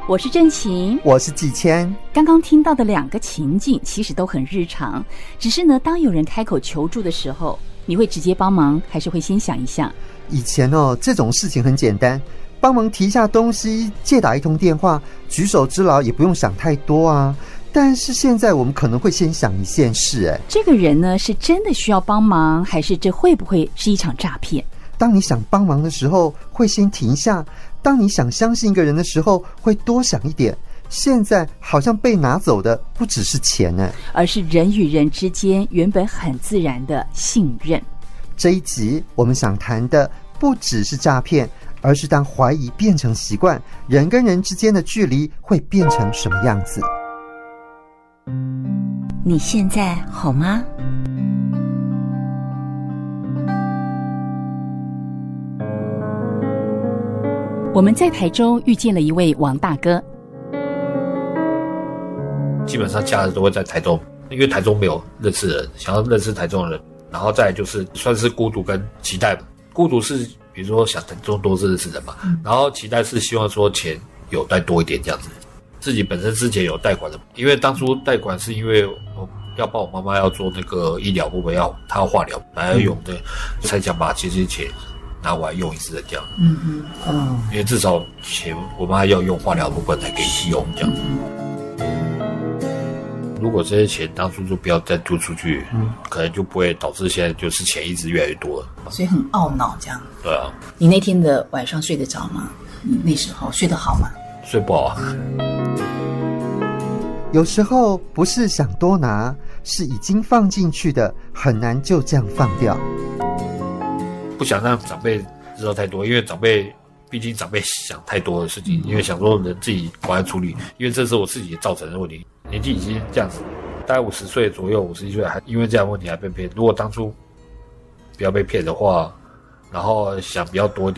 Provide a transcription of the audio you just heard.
我是郑晴， 我是季谦。 刚刚听到的两个情境其实都很日常，只是呢，当有人开口求助的时候，你会直接帮忙，还是会先想一下？ 以前这种事情很简单，帮忙提一下东西，借打一通电话，举手之劳，也不用想太多啊。但是现在我们可能会先想一件事， 这个人呢是真的需要帮忙，还是这会不会是一场诈骗？ 当你想帮忙的时候，会先停下；当你想相信一个人的时候，会多想一点。现在好像被拿走的不只是钱而是人与人之间原本很自然的信任。 这一集我们想谈的不只是诈骗，而是当怀疑变成习惯，人跟人之间的距离会变成什么样子。 你现在好吗？ 我们在台中遇见了一位王大哥。 基本上假日都会在台中，因为台中没有认识人，想要认识台中人，然后再来就是算是孤独跟期待。孤独是比如说想台中多认识人嘛，然后期待是希望说钱有带多一点这样子。自己本身之前有贷款的，因为当初贷款是因为我要帮我妈妈要做那个医疗部分，她要化疗，还要用的，才想把这些钱拿回来用一次的这样。因为至少钱我妈要用化疗部分才可以用这样。如果这些钱当初就不要再丢出去，可能就不会导致现在就是钱一直越来越多了， 所以很懊恼这样。 对啊。 你那天的晚上睡得着吗？你那时候睡得好吗？ 睡不好啊。 有时候不是想多拿，是已经放进去的很难就这样放掉。 不想让长辈知道太多，因为毕竟长辈想太多的事情，因为想说人自己赶快处理，因为这是我自己造成的问题。年纪已经这样子，大概50岁左右，51岁还因为这样的问题还被骗。如果当初不要被骗的话，然后想比较多一